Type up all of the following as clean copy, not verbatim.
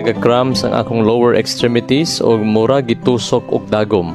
nagka-cramps ang akong lower extremities o mura gitusok og dagom.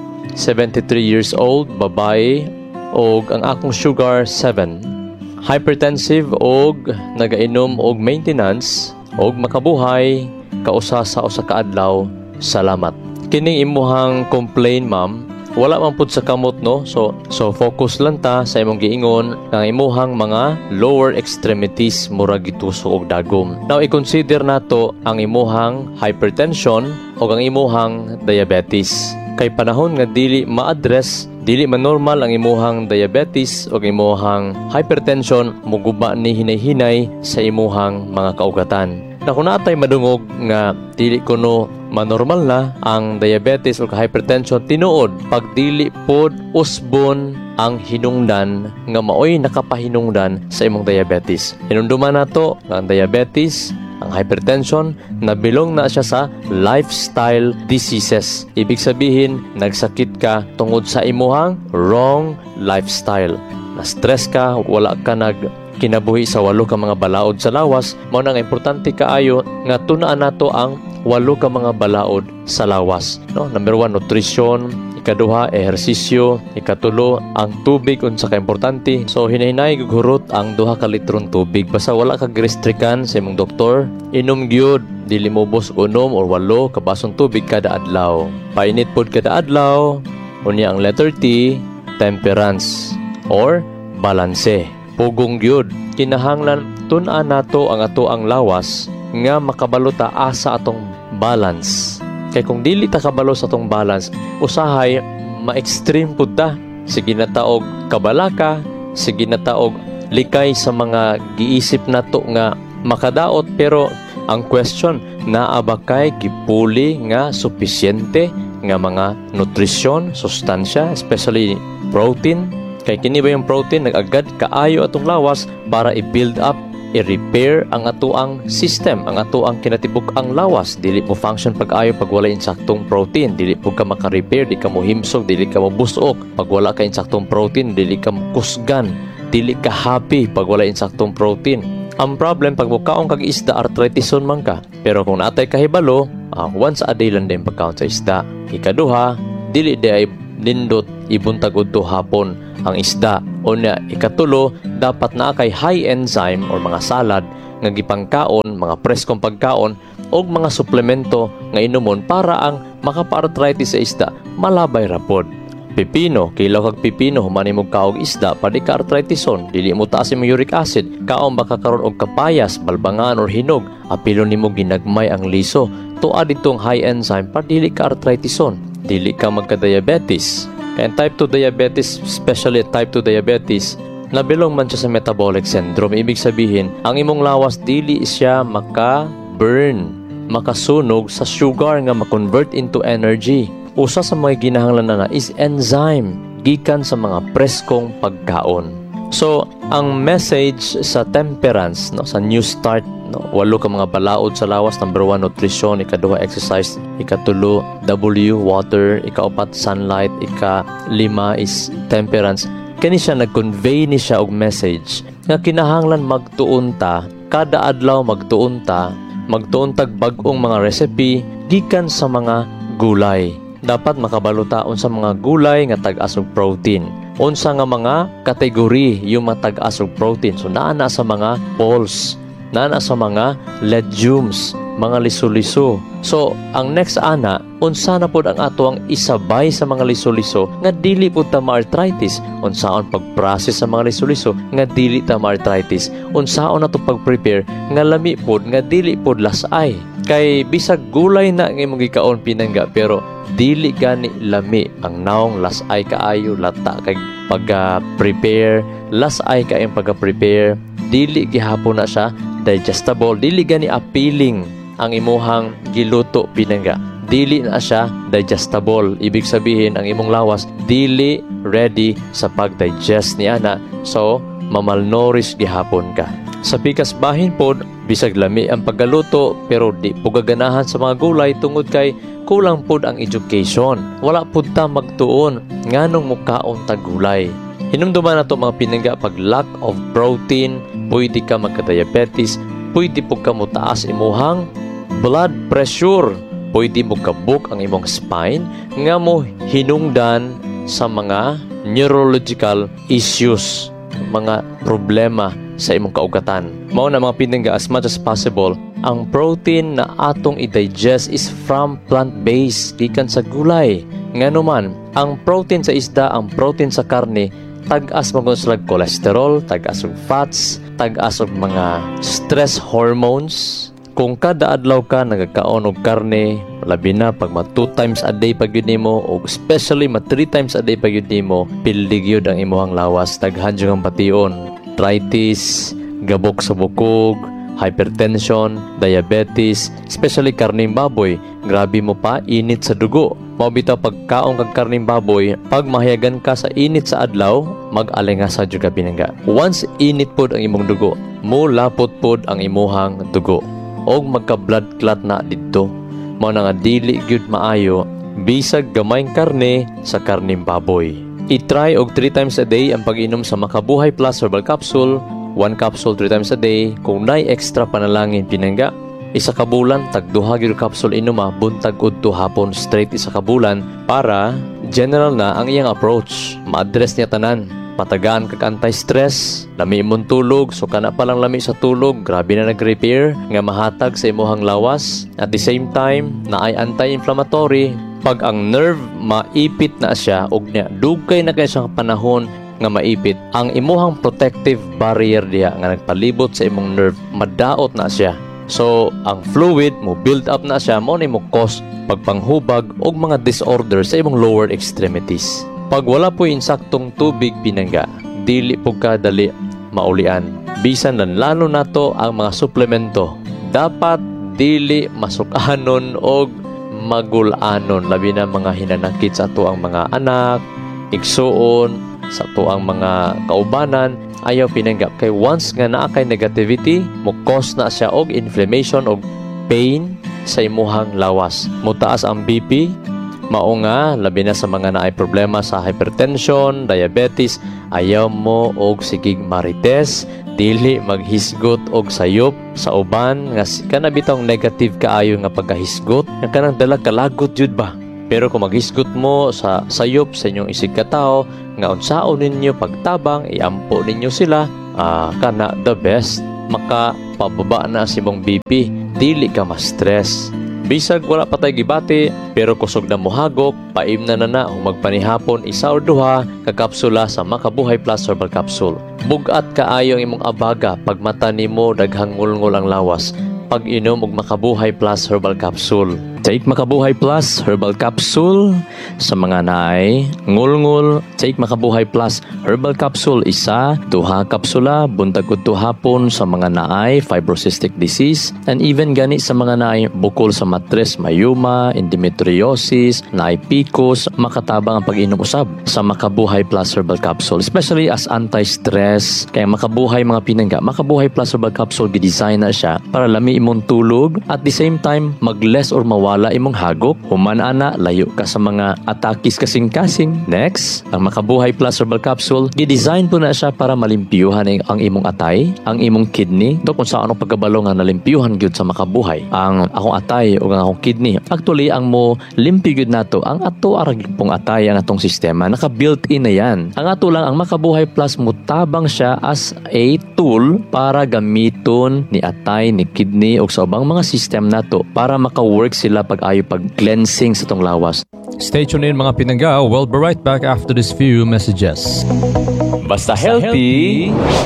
73 years old, babae, og ang akong sugar 7. Hypertensive og nagainom og maintenance og makabuhay kausa sa usa ka adlaw. Salamat. Kining imuhang complain, ma'am, wala man pud sa kamot, no? So focus lang ta sa imong giingon nga imuhang mga lower extremities murag gitusok og dagom. Now i-consider nato ang imuhang hypertension o ang imuhang diabetes. Kay panahon nga dili ma-address, dili man normal ang imuhang diabetes o imuhang hypertension, muguba ni hinay-hinay sa imuhang mga kaugatan. Na kung natay madungog nga dili kuno manormal na ang diabetes o hypertension tinuod pag dili pod usbon ang hinungdan nga maoy nakapahinungdan sa imong diabetes. Hinumduman nato nga ang diabetes, ang hypertension, nabilong na siya sa lifestyle diseases. Ibig sabihin, nagsakit ka tungod sa imuhang wrong lifestyle. Na-stress ka, wala ka kinabuhi sa 8 ka mga balaod sa lawas, mao nang importante kaayo nga tunaan nato ang 8 ka mga balaod sa lawas. No? Number 1, nutrition. Ikaduha, ehersisyo. Ikatulo, ang tubig unsa ka importante. So hinay-hinay gughurot ang 2 ka litron tubig. Basta wala kag restrikan sa imong doktor, inom gyud dili mo bus unom or 8 ka basong tubig kada adlaw. Painit pod kada adlaw. Unya ang letter T, temperance or balanse. Pugong gyud kinahanglan tun-an nato ang ato ang lawas nga makabalota asa atong balance. Kay kung dili ta kabalo sa atong balance, usahay ma-extreme pud ta. Sige na taog kabalaka, sige na taog likay sa mga giisip nato nga makadaot, pero ang question, naa ba kay gipuli nga supisyente nga mga nutrisyon, sustansya, especially protein? Kay kini ba yung protein nag-agad kaayo atong lawas para i-build up, i-repair ang atuang system, ang atuang kinatibuk ang lawas. Dili mo function pag-ayo pag wala insaktong protein, dili po ka maka-repair, di ka mo himsog, dili ka mo busok. Pag wala ka insaktong protein, dili ka mo kusgan, dili ka happy pag wala insaktong protein. Ang problem pag mukaong kag isda, arthritison man ka. Pero kung natay kahibalo, once a day lang din pagkaon sa isda. Ikaduha, dili di ay nindot ibuntag udto hapon ang isda. O na ikatulo, dapat na kay high enzyme or mga salad nga gipangkaon, mga preskong pagkaon o mga suplemento nga inumon para ang makapa-arthritis sa isda malabay rapod. Pipino, kilaw kag pipino humanimog kaog isda padi ka arthritison, dili mo taas imong uric acid, kaon baka karon og kapayas, balbangan or hinog, apilo nimo ginagmay ang liso. Tuad ditong high enzyme para dili ka arthritison, dili ka magka-diabetes. Kaya type 2 diabetes, especially type 2 diabetes, nabilong man siya sa metabolic syndrome. Ibig sabihin, ang imong lawas dili siya maka-burn, makasunog sa sugar nga ma-convert into energy. Usa sa mga ginahanglan na is enzyme gikan sa mga preskong pagkaon. So, ang message sa temperance, no, sa New Start, no, 8 ka mga balaod sa lawas. Number 1, nutrition. Ika-2, exercise. Ika-3, W, water. Ika-4, sunlight. Ika-5 is temperance. Kani siya nag-convey ni siya og message nga kinahanglan magtuon ta kada adlaw, magtuon tag bag-ong mga recipe gikan sa mga gulay. Dapat makabaluta unsa mga gulay nga tag-as og protein, unsa nga mga kategory yung matag-as og protein. So naa na sa mga pulse, naa na sa mga legumes, mga liso-liso. So ang next ana, unsa na pod ang ato ang isabay sa mga liso-liso nga dili pud ta ma-arthritis. Unsaon pag-process sa mga liso-liso nga dili ta ma-arthritis. Unsaon nato pag-prepare nga lami pod nga dili pod lasay. Kay bisag gulay na nga imong gikaon pinangga pero dili gani lami ang naong lasay kaayo, lata kay pag-prepare, lasay kaayong pag-prepare, dili gihapon na siya digestible, dili gani appealing ang imuhang giluto pinangga, dili na siya digestible. Ibig sabihin ang imong lawas dili ready sa pag-digest ni ana, so mamalnourished gihapon ka. Sa pikas bahin pod, bisag lami ang paggaluto pero di po gaganahan sa mga gulay tungod kay kulang pod ang education. Wala pod ta magtuon nganong mukaon ta gulay. Hinumduman na to mga pinangga, pag lack of protein, pwede ka magka-diabetes, pwede po ka mutaas imuhang blood pressure. Pwede mo kabuk ang imong spine nga mo hinungdan sa mga neurological issues, mga problema sa imong kaugatan. Mao na mga pinangga, as much as possible, ang protein na atong i-digest is from plant-based, gikan sa gulay. Ngano man, ang protein sa isda, ang protein sa karne, tag-as mo sila cholesterol, tag-as og fats, tag-as og mga stress hormones. Kung kada adlaw ka nagakaon og karne, labi na pag 2 times a day pag yun nimo, o especially 3 times a day pag yun nimo, pildig yun ang imuhang lawas, daghan jud ang bation, arthritis, gabok sa bukog, hypertension, diabetes, especially karning baboy. Grabe mo pa, init sa dugo. Mao bitaw pagkaon kag karning baboy, pag mahayagan ka sa init sa adlaw, mag-alingasa jud ka binangga. Once init pod ang imong dugo, mulapot pod ang imuhang dugo, og magka-blood clot na didto. Mao na nga dili gyud maayo bisag gamayng karne sa karning baboy. I-try og 3 times a day ang pag-inom sa Makabuhay Plus Herbal Capsule. 1 capsule 3 times a day. Kung nay extra panalangin pinangga, isa ka bulan tag 2 gyud capsule inuma, buntag udto hapon straight isa ka bulan, para general na ang iyang approach. Ma-address niya tanan. Patagaan kag anti-stress, lami imong tulog, so kana pa lang lami sa tulog, grabe na nag-repair nga mahatag sa imuhang lawas. At the same time, naay anti-inflammatory. Pag ang nerve maipit na siya, og niya dugay na kay siyang panahon nga maipit, ang imuhang protective barrier diha nga nagpalibot sa imong nerve, madaot na siya. So, ang fluid mo build up na siya, mo na mo cause pagpanghubag og mga disorder sa imong lower extremities. Pag wala po insaktong tubig pinangga, dili po kadali maulian. Bisan lanlano nato ang mga suplemento, dapat dili masukanon og magulanon, labi na mga hinanakit sa ato ang mga anak, igsuon, sa ato ang mga kaubanan. Ayaw pinangga kay once nga naa kay negativity, mo cause na siya og inflammation og pain sa imuhang lawas. Mutaas ang BP, mao nga labi na sa mga naay problema sa hypertension, diabetes. Ayaw mo og sigig marites, dili maghisgot og sayop sa uban nga kana bitong negative kaayo nga pagkahisgot, nga kanang dala kalagot jud ba. Pero kung maghisgot mo sa sayop sa inyong isig ka tao, nga unsaon ninyo pagtabang, iampo ninyo sila, kana the best, makapababa na si mong BP, dili ka ma-stress. Bisag wala pa tayo gibati, pero kusog na mohagok, paim na kung magpanihapon isa o duha kakapsula sa Makabuhay Plus Herbal Capsule. Bugat kaayo ang imong abaga pag mata nimo daghang ngulngol ang lawas, pag inom og Makabuhay Plus Herbal Capsule. Take Makabuhay Plus Herbal Capsule sa mga naay ngulngol. Take Makabuhay Plus Herbal Capsule, isa, 2 kapsula, buntag udto hapon sa mga naay fibrocystic disease, and even gani sa mga naay bukol sa matres, mayuma, endometriosis, naay PCOS, makatabang ang pag-inom usab sa Makabuhay Plus Herbal Capsule, especially as anti-stress. Kaya Makabuhay mga pinangga, Makabuhay Plus Herbal Capsule gidesign na siya para lami imong tulog, at the same time mag-less or mawala imong hagok, human ana layo ka sa mga atakis kasing-kasing. Next, ang Makabuhay Plus Herbal Capsule, gidesign po na siya para malimpyuhan ang imong atay, ang imong kidney. Do kung sa anong pagkabalo nga nalimpyuhan gyud sa Makabuhay ang akong atay o ang akong kidney. Actually, ang mo limpyo gyud nato ang ato arag pong atay, ang atong sistema naka-built in na yan. Ang ato lang ang Makabuhay Plus, mutabang siya as a tool para gamiton ni atay, ni kidney o sa ubang mga system nato para maka-work sila pag-ayo pag-cleansing sa tong lawas. Stay tuned in mga pinangga. We'll be right back after these few messages. Basta healthy,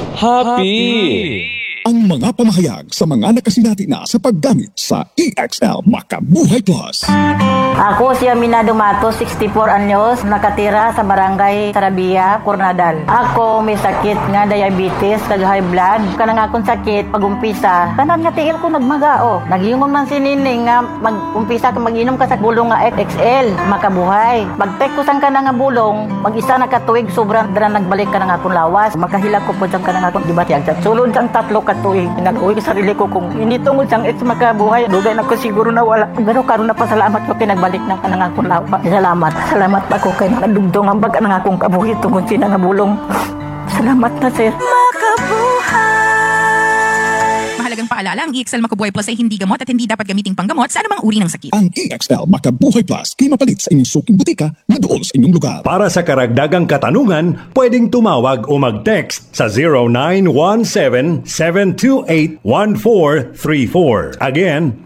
happy! Ang mga pamahayag sa mga nakasinati na sa paggamit sa EXL Makabuhay Plus. Ako si Aminado Mato, 64 anyos, nakatira sa Barangay Sarabia, Coronadal. Ako may sakit nga diabetes, kag high blood. Kanang akong sakit pag-umpisa, tanan nga tiil ko nagmagao. Nagyingon man si Nining nga mag-umpisa ka mag-inom ka sa bulong nga XL Makabuhay. Pag-take ko sang kanang nga bulong, mag-isa na katuig sobrang dra nagbalik ka ng akong lawas. Makahila ko po sang kanang akong dibati agad. Sulod sang 3 katuig. Nag-uwi sa sarili ko kung hindi tungod sang X Makabuhay, dugay na ko siguro nawala. Pero karon na pasalamat ko balik ng kanang akong lawa. Salamat pa ko kay nadugdong ang baga ng akong kabuhi tungod sina nga bulong. Salamat na, sir. Makabuhay. Mahalagang paalala, ang EXL Makabuhay Plus ay hindi gamot at hindi dapat gamiting panggamot sa anumang uri ng sakit. Ang EXL Makabuhay Plus kimapalit sa inyong suking butika na doon sa inyong lugar. Para sa karagdagang katanungan, pwedeng tumawag o mag-text sa 0917-728-1434. Again,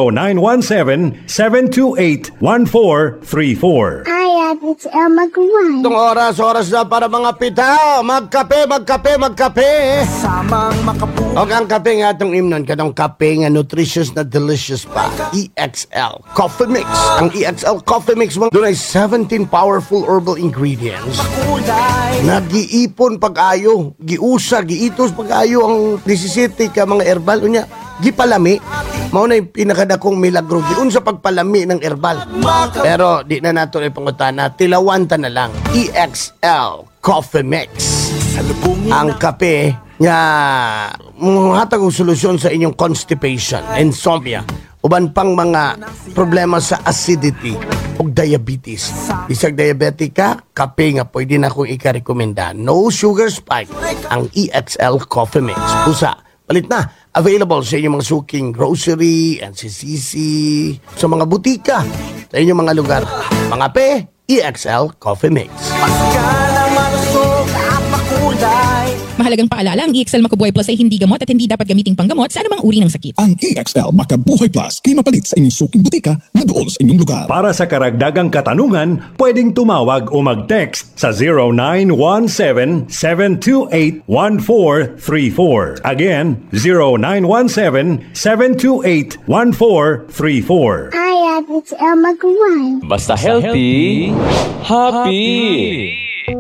0917-728-1434. Hi, it's El Magwan. Itong oras na para mga pita. Magkape. Samang makapuhay. O ang kape nga itong imnon, kanong kape nga nutritious na delicious pa. EXL Coffee Mix. Ang EXL Coffee Mix, doon ay 17 powerful herbal ingredients. Nag-iipon pag-ayo, giusa, giitos pag-ayo ang 17 ka mga herbal. Unya, gipalami. Mao na yung pinakadakong milagro. Giun sa pagpalami ng herbal. Pero di na nato ipangutana, tilawanta na lang. EXL Coffee Mix. Ang kape nga hatag og solusyon sa inyong constipation, insomnia, uban pang mga problema sa acidity ug diabetes. Bisag diabetic ka, kape nga pwede na akong ikarekomenda. No sugar spike ang EXL Coffee Mix. Pusa, palit na. Available sa inyong mga suking grocery, NCCC, sa mga butika, sa inyong mga lugar. Mga pe, EXL Coffee Mix. Mahalagang paalala, ang EXL Makabuhay Plus ay hindi gamot at hindi dapat gamiting panggamot sa anumang uri ng sakit. Ang EXL Makabuhay Plus kimapalit sa inyong suking butika na doon sa inyong lugar. Para sa karagdagang katanungan, pwedeng tumawag o mag-text sa 0917-728-1434. Again, 0917-728-1434. Hi, it's El Magwan. Basta healthy, happy!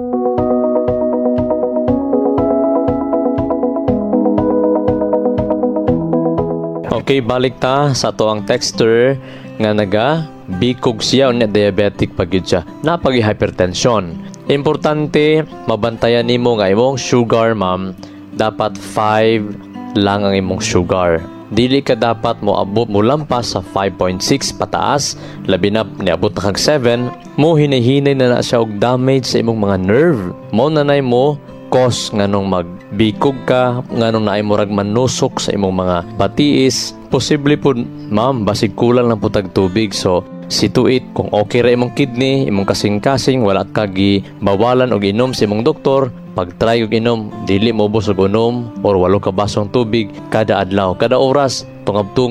Okay, balik ta sa to ang texter nga naga bikog siya o diabetic pagyud siya. Napagi hypertension. Importante mabantayan nimo nga imong sugar, ma'am. Dapat 5 lang ang imong sugar. Dili ka dapat mo abot mo lampas sa 5.6 pataas, labi na niabot na kag 7, mo hinay-hinay na siya og damage sa imong mga nerve. Mo nanay mo cause nganong magbikog ka, nganong naay mo rag manusok sa imong mga batiis. Posible po, ma'am, basig kulang lang po tag tubig. So, situit kung okay ra imong kidney, imong kasing-kasing, wala ka bawalan og inom sa imong doktor. Pag try og inom, dili mo busog unom or 8 ka basong tubig kada adlaw, kada oras, tungab